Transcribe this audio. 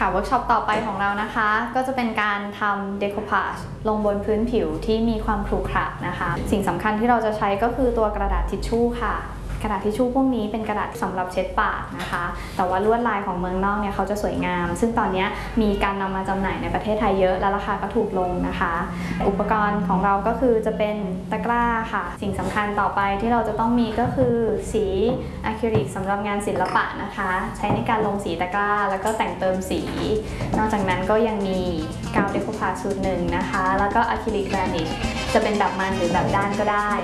ค่ะเวิร์กช็อปต่อไปของเรานะคะก็จะเป็นการทำเดโคพาจลงบนพื้นผิวที่มีความขรุขระนะคะสิ่งสำคัญที่เราจะใช้ก็คือตัวกระดาษทิชชู่ค่ะกระดาษทิชชู่พวกนี้เป็นกระดาษสำหรับเช็ดปากนะคะแต่ว่าลวดลายของเมืองนอกเนี่ยเขาจะสวยงามซึ่งตอนนี้มีการนำมาจำหน่ายในประเทศไทยเยอะและราคาก็ถูกลงนะคะอุปกรณ์ของเราก็คือจะเป็นตะกร้าค่ะสิ่งสำคัญต่อไปที่เราจะต้องมีก็คือสีอะคริลิกสำหรับงานศิลปะนะคะใช้ในการลงสีตะกร้าแล้วก็แต่งเติมสีนอกจากนั้นก็ยังมีกาวเดโคพาจสูตรหนึ่งนะคะแล้วก็อะคริลิกแวร์นิชจะเป็นแบบมันหรือแบบด้านก็ได้